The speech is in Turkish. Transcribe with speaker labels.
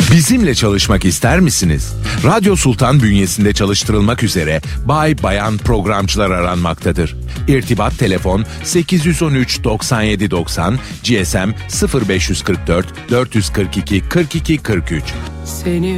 Speaker 1: Bizimle çalışmak ister misiniz? Radyo Sultan bünyesinde çalıştırılmak üzere bay bayan programcılar aranmaktadır. İrtibat telefon 813 97 90, GSM 0544 442 42 43.
Speaker 2: Seni